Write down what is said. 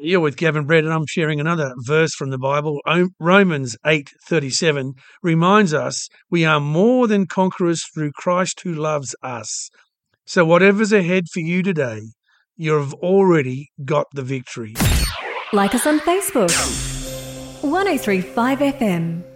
You're with Gavin Brett, and I'm sharing another verse from the Bible. Romans 8:37 reminds us we are more than conquerors through Christ who loves us. So whatever's ahead for you today, you've already got the victory. Like us on Facebook. 1035 FM.